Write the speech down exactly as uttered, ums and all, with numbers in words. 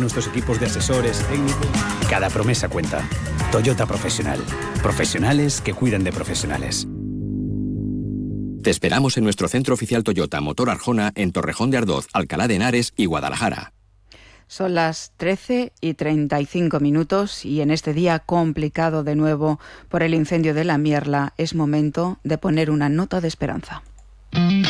nuestros equipos de asesores técnicos. Cada promesa cuenta. Toyota Profesional. Profesionales que cuidan de profesionales. Te esperamos en nuestro centro oficial Toyota Motor Arjona en Torrejón de Ardoz, Alcalá de Henares y Guadalajara. Son las trece y treinta y cinco minutos y en este día complicado de nuevo por el incendio de la Mierla es momento de poner una nota de esperanza.